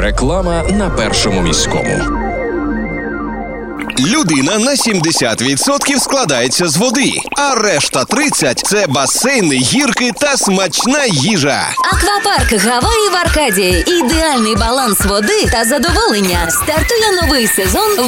Реклама на Першому міському. Людина на 70% складається з води, а решта 30% – це басейни, гірки та смачна їжа. Аквапарк Гаваї в Аркадії. Ідеальний баланс води та задоволення. Стартує новий сезон